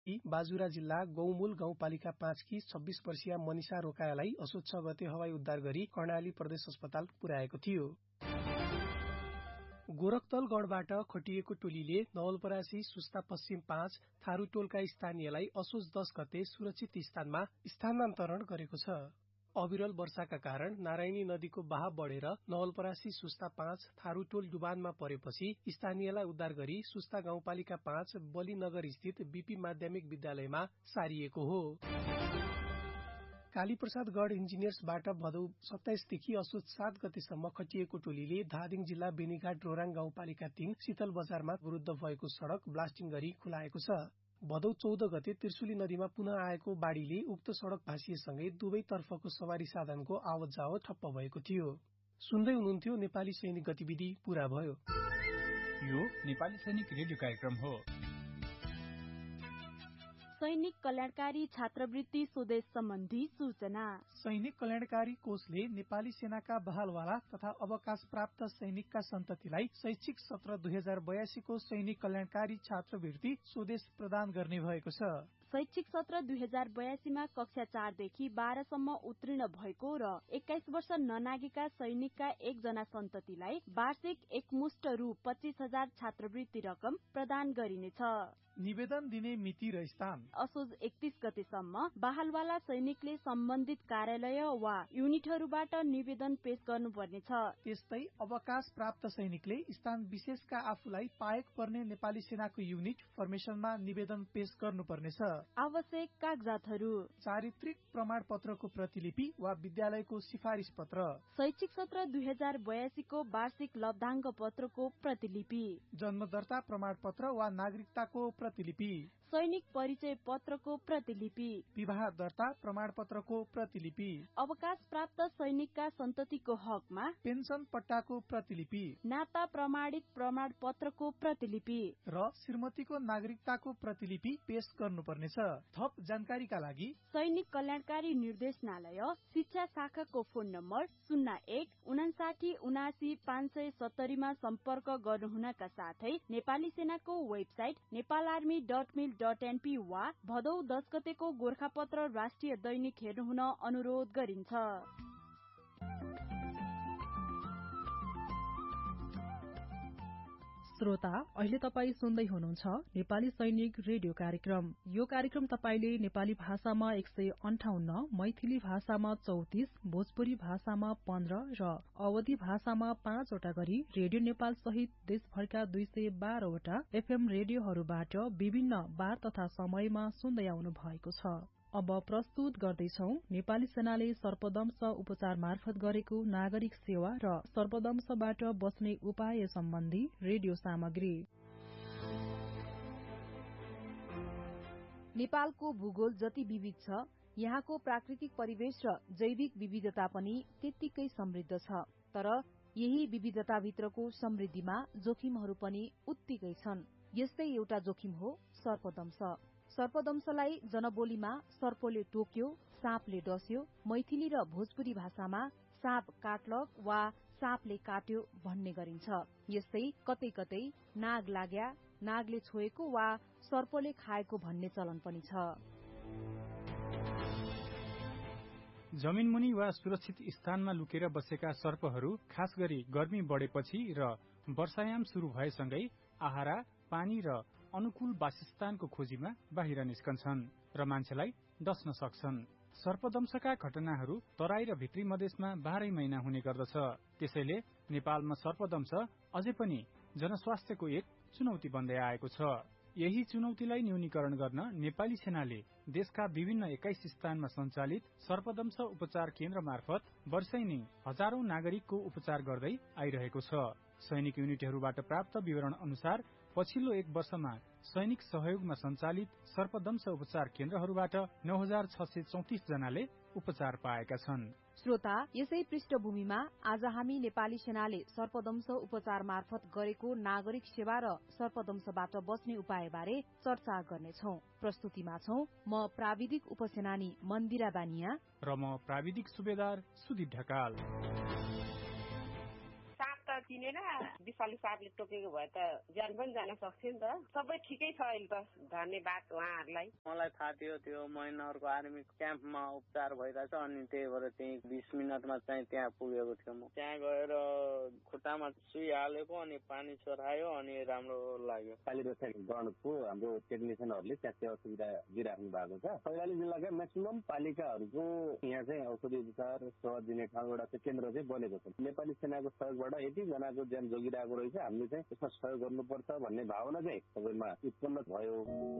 बाजुरा जिल्ला गौमूल गाउँपालिका 5 की 26 वर्षीय मनिषा रोकायालाई असोज 6 गते हवाई उद्धार गरी कर्णाली प्रदेश अस्पताल पुर्याएको थियो। गोरखतल गढबाट खटिएको टोलीले नवलपरासी सुस्ता पश्चिम 5 थारूटोलका स्थानीयलाई असोज 10 गते सुरक्षित स्थानमा स्थानान्तरण गरेको छ। अविरल वर्षाका कारण नारायणी नदीको बहाव बढेर नवलपरासी सुस्ता 5 थारूटोल डुबानमा परेपछि स्थानीयलाई उद्धार गरी सुस्ता गाउँपालिका 5 बलिनगर स्थित बीपी माध्यमिक विद्यालयमा सारिएको हो। कालीप्रसाद गढ इन्जिनियर्सबाट भदौ 27 देखि असोज 7 गतेसम्म खटिएको टोलीले धादिङ जिल्ला बेनीघाट रोराङ गाउँपालिका 3 शीतल बजारमा अवरुद्ध भएको सड़क ब्लास्टिङ गरी खुलाएको छ। भदौ 14 गते त्रिशुली नदीमा पुनः आएको बाढ़ीले उक्त सड़क भाँसिएसँगै दुवै तर्फको सवारी साधनको आवत जावत ठप्प भएको थियो। सुन्दै हुनुहुन्थ्यो नेपाली सैनिक गतिविधि पूरा भयो। यो नेपाली सैनिक रेडियो कार्यक्रम हो। सैनिक कल्याणकारी छात्रवृत्ति स्वदेश सम्बन्धी सूचना। सैनिक कल्याणकारी कोषले नेपाली सेनाका बहालवाला तथा अवकाश प्राप्त सैनिकका सन्ततिलाई शैक्षिक सत्र 2082 को सैनिक कल्याणकारी छात्रवृत्ति स्वदेश प्रदान गर्ने भएको छ। शैक्षिक सत्र 2082 मा कक्षा 4 देखि 12 सम्म उत्तीर्ण भएको र 21 वर्ष ननागेका सैनिकका एकजना सन्ततिलाई वार्षिक एकमुष्ट रु 25,000 छात्रवृत्ति रकम प्रदान गरिनेछ। निवेदन दिने मिति र स्थान असोज 31 गतेसम्म बहालवाला सैनिकले सम्बन्धित कार्यालय वा युनिटहरूबाट निवेदन पेश गर्नुपर्नेछ। त्यस्तै अवकाश प्राप्त सैनिकले स्थान विशेषका आफूलाई पाएक पर्ने नेपाली सेनाको युनिट फर्मेशनमा निवेदन पेश गर्नुपर्नेछ। आवश्यक कागजातहरू चारित्रिक प्रमाण पत्रको प्रतिलिपि वा विद्यालयको सिफारिस पत्र, शैक्षिक सत्र 2082 को वार्षिक लब्धाङ्क पत्रको प्रतिलिपि, जन्म दर्ता प्रमाण पत्र वा नागरिकताको प्रतिलिपि, सैनिक परिचय पत्रको प्रतिलिपि, विवाह दर्ता प्रमाण पत्रको प्रतिलिपि, अवकाश प्राप्त सैनिकका सन्ततिको हकमा पेन्सन पट्टाको प्रतिलिपि, नाता प्रमाणित प्रमाण पत्रको प्रतिलिपि र श्रीमतीको नागरिकताको प्रतिलिपि पेश गर्नुपर्नेछ। थप जानकारीका लागि सैनिक कल्याणकारी निर्देशनालय शिक्षा शाखाको फोन नम्बर 0159799570 मा सम्पर्क गर्नुहुनका साथै नेपाली सेनाको वेबसाइट नेपालआर्मी.mil.np वा भदौ 10 गतेको गोरखापत्र राष्ट्रिय दैनिक हेर्नुहुन अनुरोध गरिन्छ। श्रोता, अहिले तपाई सुन्दै हुनुहुन्छ नेपाली सैनिक रेडियो कार्यक्रम। यो कार्यक्रम तपाईले नेपाली भाषामा 158, मैथिली भाषामा 34, भोजपुरी भाषामा 15 र अवधी भाषामा 5 वटा गरी रेडियो नेपाल सहित देशभरका 212 वटा एफएम रेडियोहरूबाट विभिन्न बार तथा समयमा सुन्दै आउनु भएको छ। अब प्रस्तुत गर्दैछौ नेपाली सेनाले सर्पदंश उपचार मार्फत गरेको नागरिक सेवा र सर्पदंशबाट बच्ने उपाय सम्बन्धी रेडियो सामग्री। नेपालको भूगोल जति विविध छ, यहाँको प्राकृतिक परिवेश र जैविक विविधता पनि त्यत्तिकै समृद्ध छ। तर यही विविधताभित्रको समृद्धिमा जोखिमहरू पनि उत्तिकै छन्। यस्तै एउटा जोखिम हो सर्पदंश। सर्पदंशलाई जनबोलीमा सर्पले टोक्यो, साँपले डस्यो, मैथिली र भोजपुरी भाषामा साँप काटलक वा साँपले काट्यो भन्ने गरिन्छ। यस्तै कतै कतै नाग लाग्या, नागले छोएको वा सर्पले खाएको भन्ने चलन पनि छ। जमिनमुनि वा सुरक्षित स्थानमा लुकेर बसेका सर्पहरू खास गरी गर्मी बढेपछि र वर्षायाम शुरू भएसँगै आहारा, पानी र अनुकूल वासस्थानको खोजीमा बाहिर निस्कन्छन् र मान्छेलाई डस्न सक्छन्। सर्पदंशका घटनाहरू तराई र भित्री मधेसमा 12 महिना हुने गर्दछ। त्यसैले नेपालमा सर्पदंश अझै पनि जनस्वास्थ्यको एक चुनौती बन्दै आएको छ। यही चुनौतीलाई न्यूनीकरण गर्न नेपाली सेनाले देशका विभिन्न 21 स्थानमा सञ्चालित सर्पदंश उपचार केन्द्र मार्फत वर्षैनै हजारौं नागरिकको उपचार गर्दै आइरहेको छ। सैनिक युनिटहरूबाट प्राप्त विवरण अनुसार पछिल्लो 1 वर्षमा सैनिक सहयोगमा सञ्चालित सर्पदंश उपचार केन्द्रहरूबाट 9634 जनाले उपचार पाएका छन्। श्रोता, यसै पृष्ठभूमिमा आज हामी नेपाली सेनाले सर्पदंश उपचार मार्फत गरेको नागरिक सेवा र सर्पदंशबाट बच्ने उपाय बारे चर्चा गर्नेछौं। प्रस्तुतिमा छौं म प्राविधिक उपसेनानी मन्दिरा बानिया र म प्राविधिक सुबेदार सुदीप ढकाल। चिनेर विषालु सापले टोकेको भए त ज्यान पनि जान सक्थ्यो नि त। सबै ठिकै छ अहिले त, धन्यवाद उहाँहरूलाई। मलाई थाहा थियो त्यो महिनाहरूको आर्मी क्याम्पमा उपचार भइरहेछ, अनि त्यही भएर त्यही 20 मिनटमा चाहिँ त्यहाँ पुगेको थियो। म त्यहाँ गएर खुट्टामा सुई हालेको, अनि पानी चढायो, अनि राम्रो लाग्यो। पालिरक्षा गणको हाम्रो टेक्निसियनहरूले त्यहाँ सेवा सुविधा दिइराख्नु भएको छ। कैलाली जिल्लाका म्याक्सिमम पालिकाहरूको यहाँ चाहिँ औषधि उपचार सेवा दिने ठाउँ एउटा चाहिँ केन्द्र चाहिँ बनेको छ। नेपाली सेनाको सहयोगबाट यति जनाको ज्यान जोगिरहेको रहेछ, हामीले चाहिँ यसमा सहयोग गर्नुपर्छ भन्ने भावना चाहिँ सबैमा उत्पन्न भयो।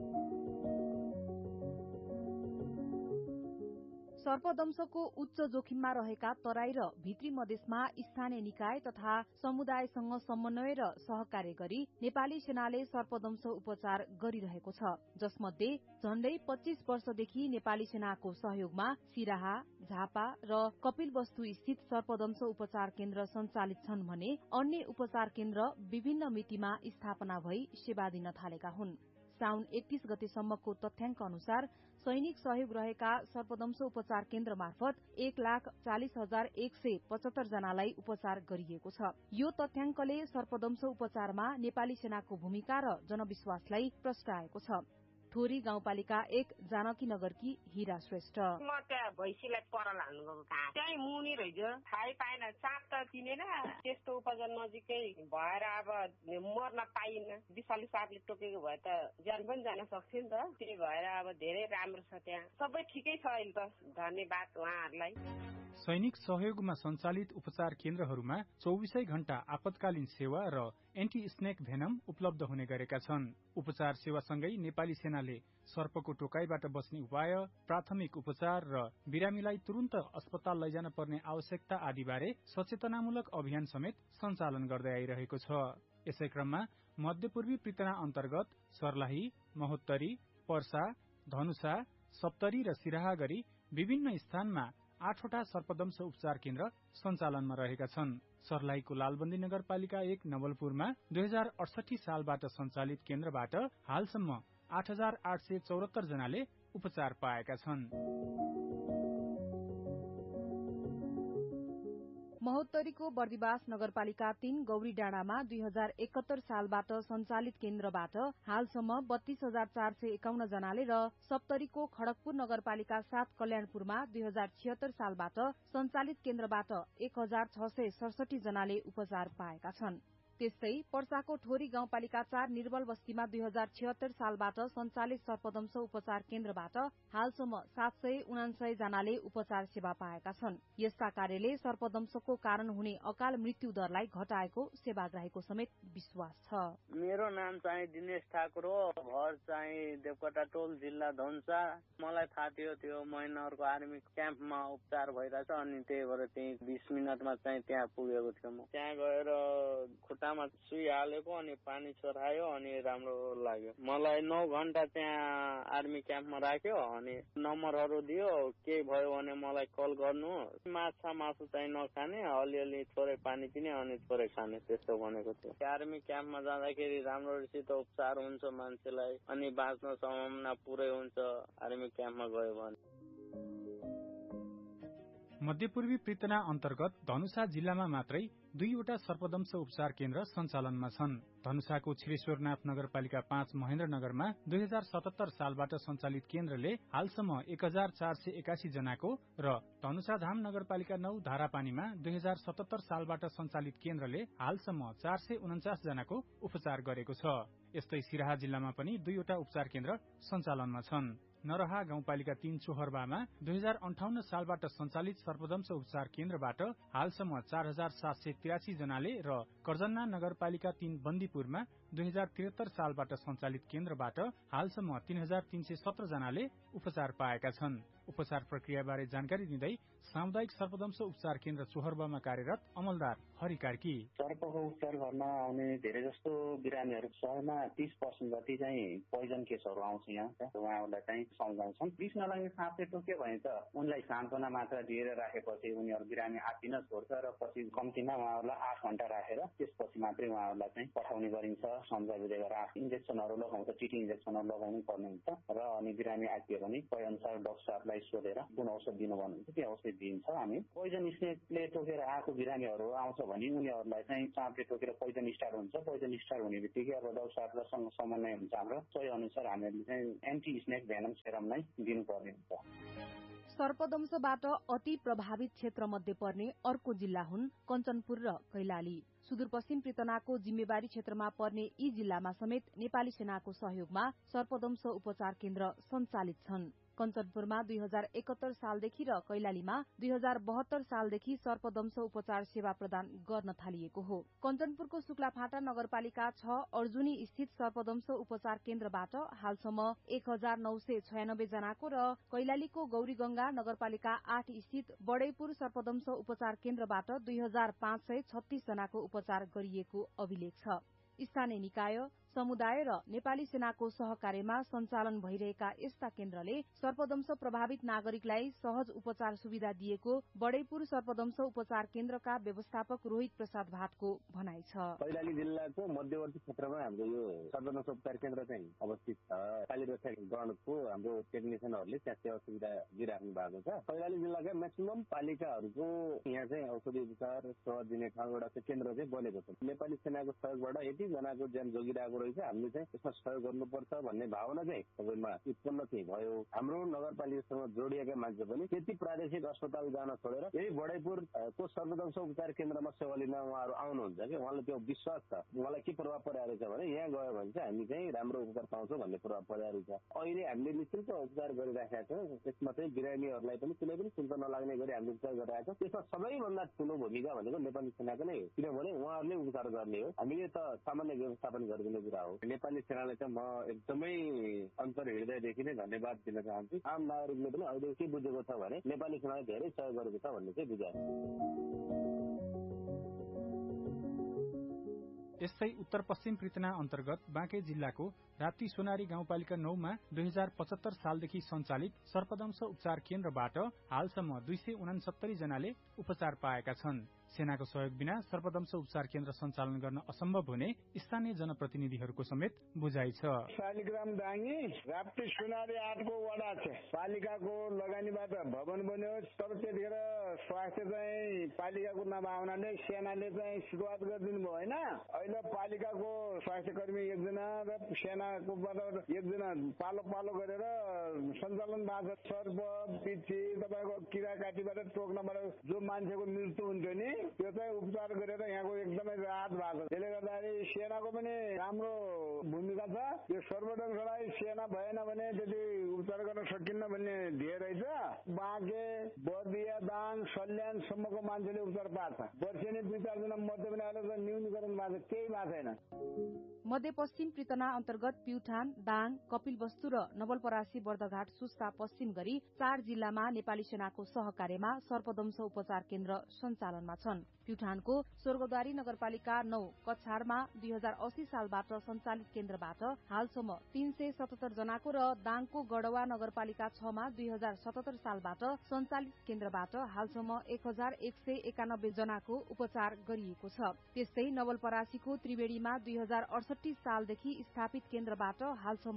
सर्पदंशको उच्च जोखिममा रहेका तराई र भित्री मधेसमा स्थानीय निकाय तथा समुदायसँग समन्वय र सहकार्य गरी नेपाली सेनाले सर्पदंश उपचार गरिरहेको छ, जसमध्ये झण्डै 25 वर्षदेखि नेपाली सेनाको सहयोगमा सिराहा, झापा र कपिलवस्तु स्थित सर्पदंश उपचार केन्द्र सञ्चालित छन् भने अन्य उपचार केन्द्र विभिन्न मितिमा स्थापना भई सेवा दिन थालेका हुन्। साउन 31 गतेसम्मको तथ्याङ्क अनुसार सैनिक सहयोग रहेका सर्पदंश उपचार केन्द्र मार्फत 1,40,175 जनालाई उपचार गरिएको छ। यो तथ्याङ्कले सर्पदंश उपचारमा नेपाली सेनाको भूमिका र जनविश्वासलाई प्रस्ताएको छ। थोरी गाउँपालिका 1 जानकी नगरकी हिरा श्रेष्ठ। म त्यहाँ भैँसीलाई परल हाल्नु गएको कहाँ त्यही मुनि रहेछ, थाहै पाएन। साप त चिनेन, त्यस्तो उपचार नजिकै भएर अब मर्न पाइन। विषालु सापले टोकेको भए त ज्यान पनि जान सक्थ्यो नि त। त्यही भएर अब धेरै राम्रो छ, त्यहाँ सबै ठिकै छ अहिले त, धन्यवाद उहाँहरूलाई। सैनिक सहयोगमा सञ्चालित उपचार केन्द्रहरूमा 24 घण्टा आपतकालीन सेवा र एन्टी स्नेक भेनम उपलब्ध हुने गरेका छन्। उपचार सेवासँगै नेपाली सेनाले सर्पको टोकाइबाट बच्ने उपाय, प्राथमिक उपचार र बिरामीलाई तुरन्त अस्पताल लैजान पर्ने आवश्यकता आदिबारे सचेतनामूलक अभियान समेत सञ्चालन गर्दै आइरहेको छ। यसै क्रममा मध्यपूर्वी पृतना अन्तर्गत सर्लाही, महोत्तरी, पर्सा, धनुषा, सप्तरी र सिराहा गरी विभिन्न स्थानमा 8वटा सर्पदंश उपचार केन्द्र सञ्चालनमा रहेका छन्। सर्लाहीको लालबन्दी नगरपालिका 1 नवलपुरमा 2068 सालबाट सञ्चालित केन्द्रबाट हालसम्म 8,874 जनाले उपचार पाएका छन्। महोत्तरीको बर्दिवास नगरपालिका 3 गौरी डाँडामा 2071 सालबाट सञ्चालित केन्द्रबाट हालसम्म 32,451 जनाले र सप्तरीको खड़गपुर नगरपालिका 7 कल्याणपुरमा 2076 सालबाट सञ्चालित केन्द्रबाट 1,667 जनाले उपचार पाएका छन्। त्यस्तै पर्साको ठोरी गाउँपालिका 4 निर्बल बस्तीमा 2076 सालबाट सञ्चालित सर्पदंश उपचार केन्द्रबाट हालसम्म 799 जनाले उपचार सेवा पाएका छन्। यस्ता कार्यले सर्पदंशको कारण हुने अकाल मृत्यु दरलाई घटाएको सेवाग्राहीको समेत विश्वास छ। मेरो नाम चाहिँ दिनेश ठाकुर हो, घर चाहिँ देवकोटा टोल, जिल्ला धनुषा। मलाई थाहा थियो त्यो महिनाहरूको आर्मी क्याम्पमा उपचार भइरहेछ, अनि त्यही भएर त्यही 20 मिनटमा चाहिँ त्यहाँ पुगेको थियो। म त्यहाँ गएर खुट्टामा सुई हालेको, अनि पानी चढायो, अनि राम्रो लाग्यो। मलाई 9 घण्टा त्यहाँ आर्मी क्याम्पमा राख्यो, अनि नम्बरहरू दियो, केही भयो भने मलाई कल गर्नु। माछा मासु चाहिँ नखाने, अलिअलि थोरै पानी पिने, अनि थोरै खाने, त्यस्तो भनेको थियो। आर्मी क्याम्पमा जाँदाखेरि राम्रोसित उपचार हुन्छ मान्छेलाई, अनि बाँच्न सम्भावना पुरै हुन्छ आर्मी क्याम्पमा गयो भने। मध्यपूर्वी पृतना अन्तर्गत धनुषा जिल्लामा मात्रै 2वटा सर्पदंश उपचार केन्द्र सञ्चालनमा छन्। धनुषाको छिरेश्वरनाथ नगरपालिका 5 महेन्द्रनगरमा 2077 सालबाट सञ्चालित केन्द्रले हालसम्म 1,481 जनाको र धनुषाधाम नगरपालिका 9 धारापानीमा 2077 सालबाट सञ्चालित केन्द्रले हालसम्म 449 जनाको उपचार गरेको छ। यस्तै सिराहा जिल्लामा पनि 2वटा उपचार केन्द्र सञ्चालनमा छन्। नरहा गाउँपालिका 3 चोहरबामा 2058 सालबाट सञ्चालित सर्पदंश उपचार केन्द्रबाट हालसम्म 4,783 जनाले र कर्जन्ना नगरपालिका 3 बन्दीपुरमा 2073 सालबाट सञ्चालित केन्द्रबाट हालसम्म 3,317 जनाले उपचार पाएका छन्। उपचार प्रक्रियाबारे जानकारी दिँदै सामुदायिक सर्पदंश उपचार केन्द्र चोहरबामा कार्यरत अमलदार हरि कार्की, सर्पको उपचार गर्न आउने धेरै जस्तो बिरामीहरू 100मा 30% जति चाहिँ पोइजन केसहरू आउँछ। यहाँ उहाँहरूलाई चाहिँ सम्झाउँछौँ, विष नलाग्ने साँपले टोक्यो भने त उनलाई सान्त्वना मात्रा दिएर राखेपछि उनीहरू बिरामी आत्तिन छोड्छ र पछि कम्तीमा उहाँहरूलाई 8 घण्टा राखेर त्यसपछि मात्रै उहाँहरूलाई चाहिँ पठाउने गरिन्छ। सम्झाइदिएर इन्जेक्सनहरू लगाउँछ, टिटी इन्जेक्सनहरू लगाउनु पर्ने हुन्छ र अनि बिरामी आइदियो भने तय अनुसार डाक्टर साहबलाई सोधेर कुन औषध दिनु भन्नुहुन्छ त्यो औषध दिन्छ। हामी पोइजन स्नेकले टोकेर आएको बिरामीहरू आउँछ भने उनीहरूलाई चाहिँ साँपले टोकेर पोइजन स्टार्ट हुन्छ। पोइजन स्टार्ट हुने बित्तिकै अब डाक्टर साहबसँग समन्वय हुन्छ हाम्रो, तय अनुसार हामीहरूले चाहिँ एन्टी स्नेक भेनम सेरम नै दिनुपर्ने हुन्छ। सर्पदंशबाट अति प्रभावित क्षेत्र मध्ये पर्ने अर्को जिल्ला हुन् कञ्चनपुर र कैलाली। सुदूरपश्चिम पृतनाको जिम्मेवारी क्षेत्रमा पर्ने यी जिल्लामा समेत नेपाली सेनाको सहयोगमा सर्पदंश उपचार केन्द्र सञ्चालित छन्। कञ्चनपुरमा 2071 सालदेखि र कैलालीमा 2072 सालदेखि सर्पदंश उपचार सेवा प्रदान गर्न थालिएको हो। कञ्चनपुरको शुक्लाफाटा नगरपालिका 6 अर्जुनी स्थित सर्पदंश उपचार केन्द्रबाट हालसम्म 1996 जनाको र कैलालीको गौरीगंगा नगरपालिका 8 स्थित बडैपुर सर्पदंश उपचार केन्द्रबाट 2536 जनाको उपचार गरिएको अभिलेख छ। स्थानीय निकाय, समुदाय र नेपाली सेनाको सहकार्यमा सञ्चालन भइरहेका यस्ता केन्द्रले सर्पदंश प्रभावित नागरिकलाई सहज उपचार सुविधा दिएको बडैपुर सर्पदंश उपचार केन्द्रका व्यवस्थापक रोहित प्रसाद भाटको भनाइ छ। कैलाली जिल्लाको मध्यवर्ती क्षेत्रमा हाम्रो यो सर्पदंश उपचार केन्द्र चाहिँ अवस्थित छ। कालीरक्षा गणको हाम्रो टेक्निसियनहरूले त्यहाँ सेवा सुविधा दिइराख्नु भएको छ। कैलाली जिल्लाका म्याक्सिमम पालिकाहरूको यहाँ चाहिँ औषधि उपचार सेवा दिने ठाउँ एउटा चाहिँ केन्द्र चाहिँ बनेको छ। नेपाली सेनाको सहयोगबाट यति जनाको ज्यान जोगिरहेको रहेछ, हामीले चाहिँ यसमा सहयोग गर्नुपर्छ भन्ने भावना चाहिँ सबैमा उत्पन्न चाहिँ भयो। हाम्रो नगरपालिकासँग जोडिएका मान्छे पनि त्यति प्रादेशिक अस्पताल जान छोडेर यही बडैपुरको सर्पदंश उपचार केन्द्रमा सेवा लिन उहाँहरू आउनुहुन्छ कि उहाँलाई त्यो विश्वास छ। उहाँलाई के प्रभाव परिरहेको छ भने यहाँ गयो भने चाहिँ हामी चाहिँ राम्रो उपचार पाउँछौँ भन्ने प्रभाव परिरहेको छ। अहिले हामीले निःशुल्क उपचार गरिराखेका छौँ। त्यसमा चाहिँ बिरामीहरूलाई पनि कुनै पनि शुल्क नलाग्ने गरी हामीले उपचार गरिरहेका छौँ। त्यसमा सबैभन्दा ठुलो भूमिका भनेको नेपाली सेनाको नै हो, किनभने उहाँहरूले उपचार गर्ने हो, हामीले त सामान्य व्यवस्थापन गरिदिने कुरा हो। नेपाली सेनालाई चाहिँ म एकदमै अन्तर हृदयदेखि नै धन्यवाद दिन चाहन्छु। आम नागरिकले पनि अहिले के बुझेको छ भने नेपाली सेनाले धेरै सहयोग गरेको छ भन्ने चाहिँ बुझायो। यस्तै उत्तर पश्चिम पृतना अन्तर्गत बाँके जिल्लाको राप्ती सोनारी गाउँपालिका 9 मा 2075 सालदेखि सञ्चालित सर्पदंश उपचार केन्द्रबाट हालसम्म 269 जनाले उपचार पाएका छन्। सेनाको सहयोग बिना सर्पदंश उपचार केन्द्र सञ्चालन गर्न असम्भव हुने स्थानीय जनप्रतिनिधिहरूको समेत बुझाइ छ। शालिग्राम दाङी राप्ती सोनारी 8 को वडा छ। पालिकाको लगानीबाट भवन बन्यो, तर त्यतिखेर स्वास्थ्य चाहिँ पालिकाको नभएनाले सेनाले चाहिँ सुरुवात गरिदिनु भयो होइन। अहिले पालिकाको स्वास्थ्य कर्मी एकजना र सेनाकोबाट एकजना पालो पालो गरेर सञ्चालन भएको छ। सर्प पिच्छी तपाईँको किरा काटीबाट टोक्नबाट जो मान्छेको मृत्यु हुन्थ्यो नि त्यो चाहिँ उपचार गरेर यहाँको एकदमै राहत भएको छ। त्यसले गर्दाखेरि सेनाको पनि राम्रो भूमिका छ। यो सर्पदंशलाई सेना भएन भने त्यति उपचार गर्न सकिन्न भन्ने ध्येय रहेछ। बाँके, बर्दिया, दाङ, सल्यानसम्मको मान्छेले उपचार पाएको छ। वर्षेनी 2-4 जना मर्दै पनि अहिले त न्यूनीकरण भएको छ, केही भएको छैन। मध्यपश्चिम पृतना अन्तर्गत प्युठान, दाङ, कपिलवस्तु र नवलपरासी, बर्दघाट, सुस्ता पश्चिम गरी 4 जिल्लामा नेपाली सेनाको सहकार्यमा सर्पदंश उपचार केन्द्र सञ्चालनमा छन्। प्युठानको स्वर्गद्वारी नगरपालिका 9 कछाडमा 2080 सालबाट सञ्चालित केन्द्रबाट हालसम्म 377 जनाको र दाङको गडवा नगरपालिका 6 मा 2077 सालबाट सञ्चालित केन्द्रबाट हालसम्म 1191 जनाको उपचार गरिएको छ। त्यस्तै नवलपरासीको त्रिवेणीमा 2068 सालदेखि स्थापित केन्द्रबाट हालसम्म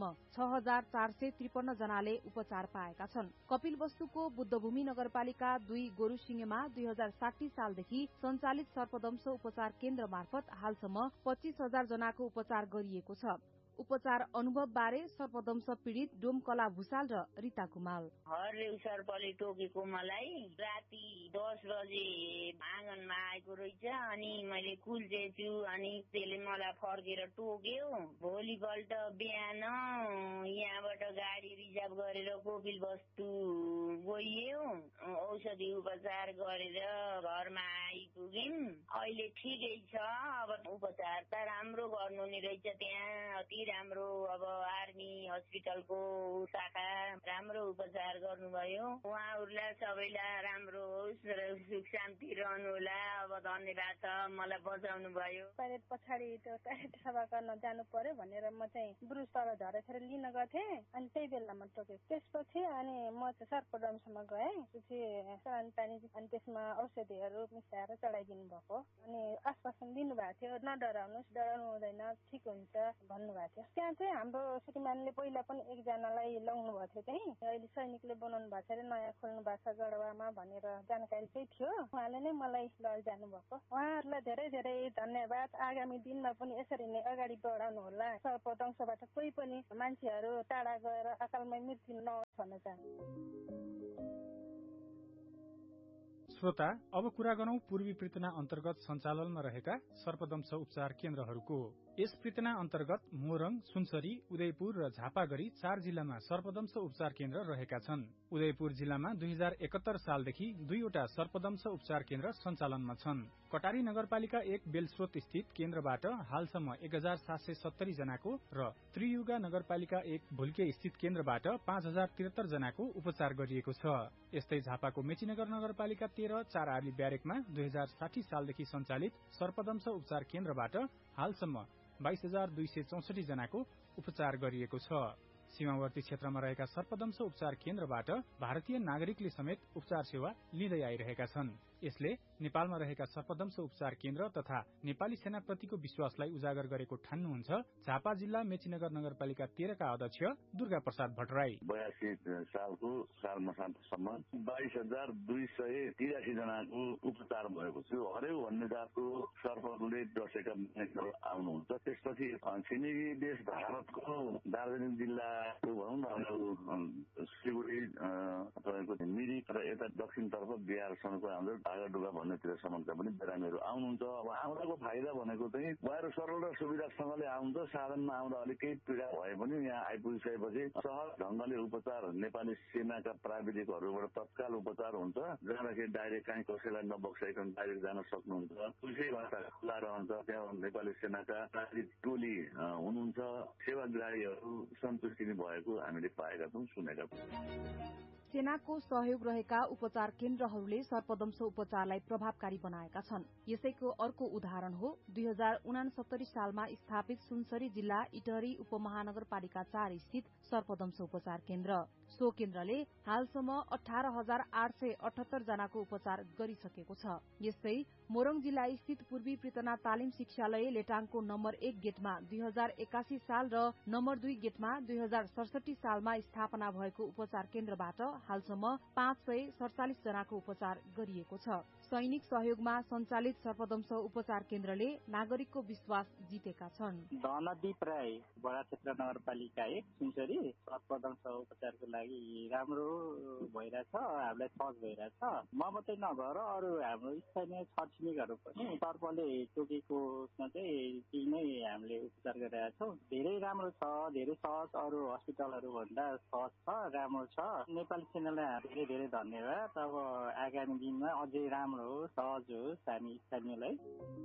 6453 जनाले उपचार पाएका छन्। कपिलवस्तुको बुद्धभूमि नगरपालिका 2 गोरुसिंहमा 2060 सालदेखि सञ्चालित सर्पदंश उपचार केन्द्र मार्फत हालसम्म 25,000 जनाको उपचार गरिएको छ। उपचार अनुभव बारे सर्पदंश पीड़ित डोमकला भूषाल र रीता कुमाल। हरेउ सर्पले टोकेको मलाई राति 10 बजे आँगनमा आएको रहेछ। अनि मैले कुल्चेछु अनि त्यसले मलाई फर्केर टोक्यो। भोलिपल्ट बिहान यहाँबाट गाडी रिजर्भ गरेर कपिलवस्तु गइयो। औषधि उपचार गरेर घरमा आइपुग्यौं। अहिले ठिकै छ। अब उपचार त राम्रो गर्नु नि रहेछ। त्यहाँ अति राम्रो अब आर्मी हस्पिटलको शाखा राम्रो उपचार उपचार गर्नुभयो। उहाँहरूलाई सबैलाई राम्रो होस् र सुख शान्ति रहनु होला। अब धन्यवाद छ, मलाई बचाउनु भयो। टोयलेट पछाडि त्यो टोयलेट सफा गर्न जानु पर्यो भनेर म चाहिँ ब्रुस तल झरेर लिन गएँ। अनि त्यही बेलामा टोके। त्यसपछि अनि म चाहिँ सर्पदमसम्म गएँ। पछि पानी अनि त्यसमा औषधिहरू मिसाएर चढाइदिनु भएको। अनि आश्वासन दिनुभएको थियो, नडराउनुहोस्, डराउनु हुँदैन, ठिक हुन्छ भन्नुभएको थियो। त्यहाँ चाहिँ हाम्रो श्रीमानले पहिला पनि एकजनालाई लगाउनु भएको थियो। चाहिँ अहिले सैनिकले बनाउनु भएको छ, नयाँ खोल्नु भएको छ गढवामा भनेर जानकारी चाहिँ थियो। उहाँले नै मलाई लैजानु भएको। उहाँहरूलाई धेरै धेरै धन्यवाद। आगामी दिनमा पनि यसरी नै अगाडि बढाउनु होला। सर्पदंशबाट कोही पनि मान्छेहरू टाढा गएर अकालमै मृत्यु नहोस् भन्न चाहन्छु। श्रोता, अब कुरा गरौं पूर्वी पृतना अन्तर्गत सञ्चालनमा रहेका सर्पदंश उपचार केन्द्रहरूको। यस पृतना अन्तर्गत मोरङ, सुनसरी, उदयपुर र झापागढी 4 जिल्लामा सर्पदंश उपचार केन्द्र रहेका छन्। उदयपुर जिल्लामा 2071 सालदेखि 2वटा सर्पदंश उपचार केन्द्र सञ्चालनमा छन्। कटारी नगरपालिका 1 बेलस्रोत स्थित केन्द्रबाट हालसम्म 1770 जनाको र त्रियुगा नगरपालिका 1 भुल्के स्थित केन्द्रबाट 5073 जनाको उपचार गरिएको छ। यस्तै झापाको मेचीनगर नगरपालिका 13 4 आली ब्यारेकमा 2060 सालदेखि सञ्चालित सर्पदंश उपचार केन्द्रबाट हालसम्म 22,264 जनाको उपचार गरिएको छ। सीमावर्ती क्षेत्रमा रहेका सर्पदंश उपचार केन्द्रबाट भारतीय नागरिकले समेत उपचार सेवा लिँदै आइरहेका छन्। यसले नेपालमा रहेका सर्पदंश उपचार केन्द्र तथा नेपाली सेनाप्रतिको विश्वासलाई उजागर गरेको ठान्नुहुन्छ झापा जिल्ला मेचीनगर नगरपालिका 13 का अध्यक्ष दुर्गा प्रसाद भट्टराई। 82 सालको साल मसान्तसम्म 22,283 जनाको उपचार भएको थियो। हरेक भन्ने जातको सर्पले डसेका मानिसहरू आउनुहुन्छ। त्यसपछि छिमेकी देश भारतको दार्जिलिङ जिल्लाको भनौँ न सिलगढी तपाईँको मिरिक र यता दक्षिणतर्फ बिहारसम्मको हाम्रो ढाकाडुगा भन्नेतिरसम्मका पनि बिरामीहरू आउनुहुन्छ। अब आउँदाको फाइदा भनेको चाहिँ उहाँहरू सरल र सुविधासँगले आउँछ। साधनमा आउँदा अलिक केही पीडा भए पनि यहाँ आइपुगिसकेपछि सहज ढंगले उपचार नेपाली सेनाका प्राविधिकहरूबाट तत्काल उपचार हुन्छ। जाँदाखेरि डाइरेक्ट कहीँ कसैलाई नबक्साइकन डाइरेक्ट जान सक्नुहुन्छ। पुलिसै भाषा खुला रहन्छ। त्यहाँ नेपाली सेनाका प्राविधिक टोली हुनुहुन्छ। सेवाग्राहीहरू सन्तुष्टि भएको हामीले पाएका छौँ, सुनेका छौँ। सेनाको सहयोग रहेका उपचार केन्द्रहरूले सर्पदंश उपचारलाई प्रभावकारी बनाएका छन्। यसैको अर्को उदाहरण हो 2069 सालमा स्थापित सुनसरी जिल्ला इटहरी उपमहानगरपालिका 4 स्थित सर्पदंश उपचार केन्द्र। सो केन्द्रले हालसम्म 18,878 जनाको उपचार गरिसकेको छ। यस्तै मोरङ जिल्ला स्थित पूर्वी पृतना तालिम शिक्षालय लेटाङको नम्बर 1 गेटमा 2081 साल र नम्बर 2 गेटमा 2067 सालमा स्थापना भएको उपचार केन्द्रबाट हालसम्म 547 जनाको उपचार गरिएको छ। सैनिक सहयोगमा सञ्चालित सर्पदंश उपचार केन्द्रले नागरिकको विश्वास जितेका छन्। धनदीप राई बडा क्षेत्र नगरपालिका 1 सुनसरी सर्पदंश उपचारको लागि राम्रो भइरहेछ। हामीलाई सहज भइरहेछ। म मात्रै नभएर अरू हाम्रो स्थानीय छरछिमेकीहरू पनि सर्पले टोकेको चाहिँ त्यही नै हामीले उपचार गरिरहेका छौँ। धेरै राम्रो छ, धेरै सहज, अरू हस्पिटलहरू भन्दा सहज छ, राम्रो छ। नेपाली सेनालाई धेरै धेरै धन्यवाद। अब आगामी दिनमा अझै राम्रो होस्, सहज होस् हामी स्थानीयलाई।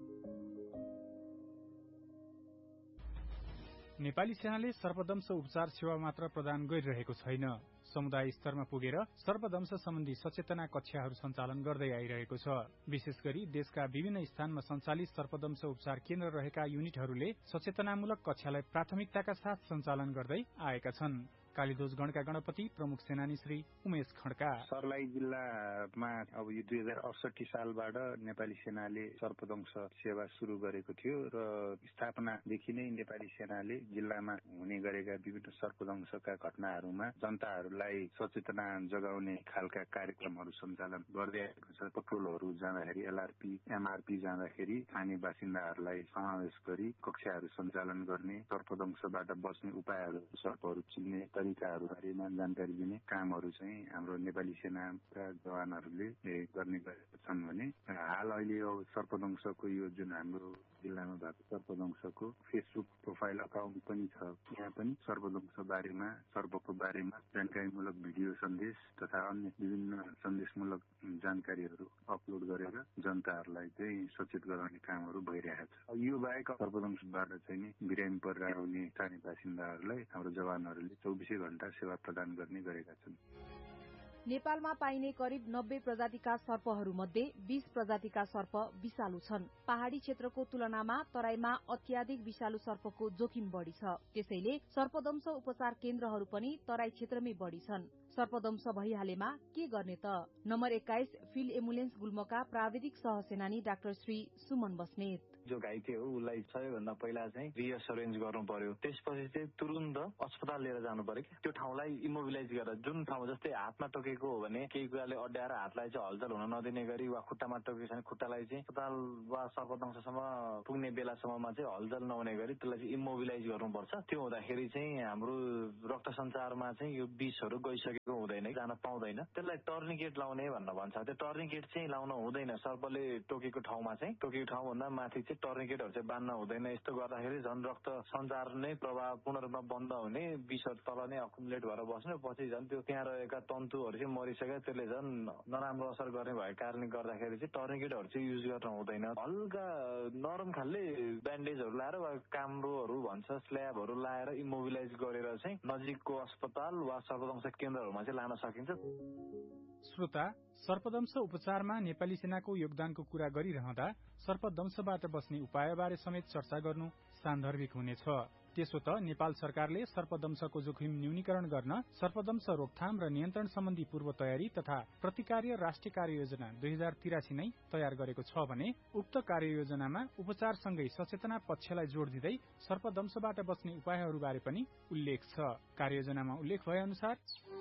नेपाली सेनाले सर्पदंश उपचार सेवा मात्र प्रदान गरिरहेको छैन। समुदाय स्तरमा पुगेर सर्पदंश सम्बन्धी सचेतना कक्षाहरू सञ्चालन गर्दै आइरहेको छ। विशेष गरी देशका विभिन्न स्थानमा सञ्चालित सर्पदंश उपचार केन्द्र रहेका युनिटहरूले सचेतनामूलक कक्षालाई प्राथमिकताका साथ सञ्चालन गर्दै आएका छन्। कालीदोज गणका गणपति प्रमुख सेनानी श्री उमेश खड्का। सर्लाही जिल्लामा अब यो 2068 सालबाट नेपाली सेनाले सर्पदंश सेवा सुरु गरेको थियो र स्थापनादेखि नै नेपाली सेनाले जिल्लामा हुने गरेका विभिन्न सर्पदंशका घटनाहरूमा जनताहरूलाई सचेतना जगाउने खालका कार्यक्रमहरू सञ्चालन गर्दै आएको छ। पेट्रोलहरू जाँदाखेरि एलआरपी एमआरपी जाँदाखेरि स्थानीय बासिन्दाहरूलाई समावेश गरी कक्षाहरू सञ्चालन गर्ने, सर्पदंशबाट बच्ने उपायहरू, सर्पहरू चिन्ने तरिकाहरू बारेमा जानकारी दिने कामहरू चाहिँ हाम्रो नेपाली सेनाका जवानहरूले गर्ने गरेका छन् भने हाल अहिले यो सर्पदंशको यो जुन हाम्रो जिल्लामा भएको सर्पदंशको फेसबुक प्रोफाइल अकाउन्ट पनि छ। यहाँ पनि सर्पदंश बारेमा, सर्पको बारेमा जानकारीमूलक भिडियो सन्देश तथा अन्य विभिन्न सन्देशमूलक जानकारीहरू अपलोड गरेर जनताहरूलाई चाहिँ सचेत गराउने कामहरू भइरहेको छ। यो बाहेक सर्पदंशबाट चाहिँ बिरामी परेर आउने स्थानीय बासिन्दाहरूलाई हाम्रो जवानहरूले 24 घण्टा सेवा प्रदान गर्ने गरेका छन्। नेपालमा पाइने करिब 90 प्रजातिका सर्पहरू मध्ये 20 प्रजातिका सर्प विषालु छन्। पहाड़ी क्षेत्रको तुलनामा तराईमा अत्याधिक विषालु सर्पको जोखिम बढ़ी छ। त्यसैले सर्पदंश उपचार केन्द्रहरू पनि तराई क्षेत्रमै बढ़ी छन्। सर्पदंश भइहालेमा के गर्ने त? नम्बर 21 फिल्ड एम्बुलेन्स गुल्मका प्राविधिक सहसेनानी डाक्टर श्री सुमन बस्नेत। जो घाइते हो उसलाई सबैभन्दा पहिला चाहिँ रिएसरेन्ज गर्नु पर्यो। त्यसपछि चाहिँ तुरुन्त अस्पताल लिएर जानु पर्यो कि त्यो ठाउँलाई इमोबिलाइज गरेर जुन ठाउँ जस्तै हातमा टोकेको हो भने केही कुराले अड्याएर हातलाई चाहिँ हलचल हुन नदिने गरी वा खुट्टामा टोकेको छ भने खुट्टालाई चाहिँ अस्पताल वा सर्पदंशसम्म पुग्ने बेलासम्ममा चाहिँ हलचल नहुने गरी त्यसलाई चाहिँ इमोबिलाइज गर्नुपर्छ। त्यो हुँदाखेरि चाहिँ हाम्रो रक्त सञ्चारमा चाहिँ यो विषहरू गइसकेको हुँदैन, जान पाउँदैन। त्यसलाई टर्निकेट लाउने भनेर भन्छ। त्यो टर्निकेट चाहिँ लाउन हुँदैन। सर्पले टोकेको ठाउँमा चाहिँ टोकेको ठाउँभन्दा माथि चाहिँ टर्निकेटहरू चाहिँ बाँध्न हुँदैन। यस्तो गर्दाखेरि झन् रक्त सञ्चार नै प्रभाव पूर्ण रूपमा बन्द हुने, विषहरू तल नै अकुमुलेट भएर बस्ने, पछि झन् त्यो त्यहाँ रहेका तन्तुहरू चाहिँ मरिसके त्यसले झन् नराम्रो असर गर्ने भएको कारणले गर्दाखेरि चाहिँ टर्निकेटहरू चाहिँ युज गर्न हुँदैन। हल्का नरम खालले ब्यान्डेजहरू लाएर वा काम्रो भन्छ स्ल्याबहरू लाएर इमोबिलाइज गरेर चाहिँ नजिकको अस्पताल वा सर्पदंश केन्द्रहरूमा चाहिँ लान सकिन्छ। श्रोता, सर्पदंश उपचारमा नेपाली सेनाको योगदानको कुरा गरिरहँदा सर्पदंशबाट बस्ने उपायबारे समेत चर्चा गर्नु सान्दर्भिक हुनेछ। त्यसो त नेपाल सरकारले सर्पदंशको जोखिम न्यूनीकरण गर्न सर्पदंश रोकथाम र नियन्त्रण सम्बन्धी पूर्व तयारी तथा प्रतिकार्य राष्ट्रिय कार्ययोजना 2083 नै तयार गरेको छ भने उक्त कार्ययोजनामा उपचारसँगै सचेतना पक्षलाई जोड़ दिँदै सर्पदंशबाट बस्ने उपायहरूबारे पनि उल्लेख छ। कार्ययोजनामा उल्लेख भए अनुसार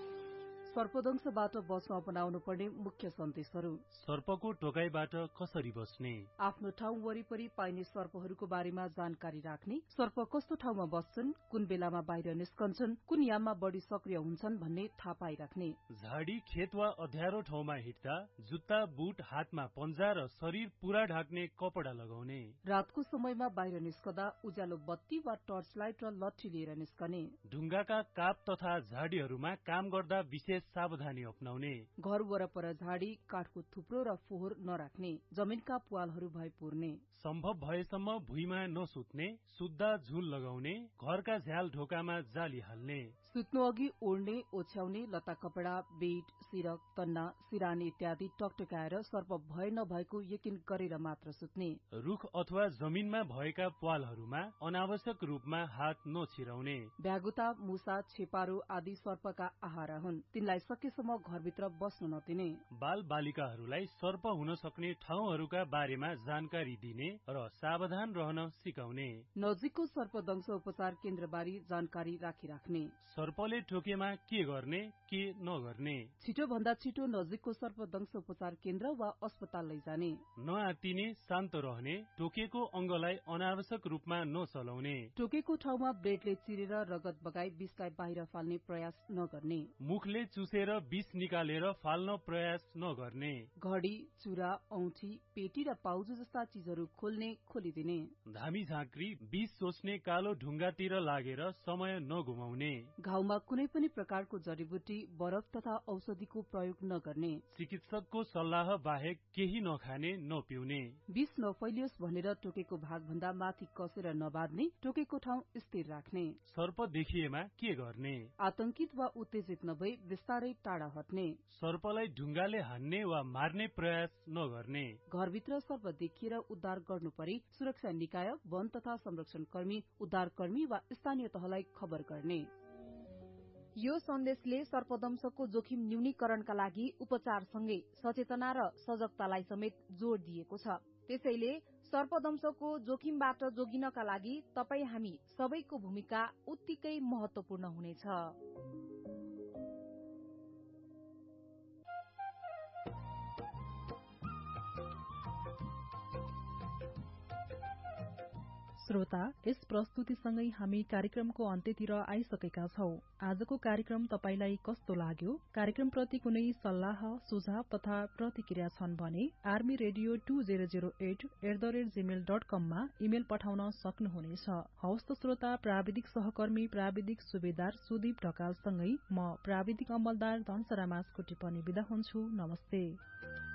सर्पदंशबाट बस्न अपनाउनु पर्ने मुख्य सन्देशहरू। सर्पको टोकाइबाट कसरी बस्ने, आफ्नो ठाउँ वरिपरि पाइने सर्पहरूको बारेमा जानकारी राख्ने, सर्प कस्तो ठाउँमा बस्छन्, कुन बेलामा बाहिर निस्कन्छन्, कुन याममा बढ़ी सक्रिय हुन्छन् भन्ने थाहा पाइराख्ने, झाडी खेत वा अध्यारो ठाउँमा हिँड्दा जुत्ता बुट हातमा पन्जा र शरीर पूरा ढाक्ने कपडा लगाउने, रातको समयमा बाहिर निस्कदा उज्यालो बत्ती वा टर्च लाइट र लट्ठी लिएर निस्कने, ढुङ्गाका काप तथा झाडीहरूमा काम गर्दा विशेष सावधानी अपनाउने, घर वरपर झाडी काठको थुप्रो र फोहोर नराख्ने, जमिनका पुवालहरू भए पुर्ने, सम्भव भएसम्म भुइँमा नसुत्ने, सुत्दा झुल लगाउने, घरका झ्याल ढोकामा जाली हाल्ने, सुत्नु अघि ओढ्ने ओछ्याउने लत्ता कपडा बेड सिरक तन्ना सिरानी इत्यादि टकटकाएर सर्प भए नभएको यकिन गरेर मात्र सुत्ने, रुख अथवा जमिनमा भएका प्वालहरूमा अनावश्यक रूपमा हात नछिराउने, भ्यागुता मुसा छेपारो आदि सर्पका आहारा हुन्, तिनलाई सकेसम्म घरभित्र बस्न नदिने, बाल बालिकाहरूलाई सर्प हुन सक्ने ठाउँहरूका बारेमा जानकारी दिने र सावधान रहन सिकाउने, नजिकको सर्पदंश उपचार केन्द्रबारे जानकारी राखिराख्ने, सर्पले टोकेमा के गर्ने के नगर्ने, छिटो भन्दा छिटो नजिकको सर्पदंश उपचार केन्द्र वा अस्पताल लैजाने, नआत्तिने शान्त रहने, टोकेको अंगलाई अनावश्यक रूपमा नचलाउने, टोकेको ठाउँमा ब्लेडले चिरेर रगत बगाई विषलाई बाहिर फाल्ने प्रयास नगर्ने, मुखले चुसेर विष निकालेर फाल्न प्रयास नगर्ने, घडी चुरा औठी पेटी र पाउजु जस्ता चीजहरू खोल्ने खोलिदिने, धामी झाँक्री विष सोच्ने कालो ढुङ्गातिर लागेर समय नगुमाउने, घाउमा कुनै पनि प्रकारको जडीबुटी बरफ तथा औषधिको प्रयोग नगर्ने, चिकित्सकको सल्लाह बाहेक केही नखाने नपिउने, विष नफैलियोस् भनेर टोकेको भागभन्दा माथि कसेर नबाध्ने, टोकेको ठाउँ स्थिर राख्ने, सर्प देखिएमा के गर्ने, आतंकित वा उत्तेजित नभई बिस्तारै टाढा हट्ने, सर्पलाई ढुङ्गाले हान्ने वा मार्ने प्रयास नगर्ने, घरभित्र सर्प देखिएर उद्धार गर्नु परि सुरक्षा निकाय वन तथा संरक्षण कर्मी उद्धारकर्मी वा स्थानीय तहलाई खबर गर्ने। यो सन्देशले सर्पदंशको जोखिम न्यूनीकरणका लागि उपचारसँगै सचेतना र सजगतालाई समेत जोड़ दिएको छ। त्यसैले सर्पदंशको जोखिमबाट जोगिनका लागि तपाई हामी सबैको भूमिका उत्तिकै महत्वपूर्ण हुनेछ। श्रोता, यस प्रस्तुतिसँगै हामी कार्यक्रमको अन्त्यतिर आइसकेका छौं। आजको कार्यक्रम तपाईलाई कस्तो लाग्यो? कार्यक्रमप्रति कुनै सल्लाह सुझाव तथा प्रतिक्रिया छन् भने armyradio2008@gmail.com मा इमेल पठाउन सक्नुहुनेछ। हवस् त श्रोता, प्राविधिक सहकर्मी प्राविधिक सुबेदार सुदीप ढकालसँगै म प्राविधिक अमलदार धनसरा मासको टिप्पणी बिदा हुन्छु। नमस्ते।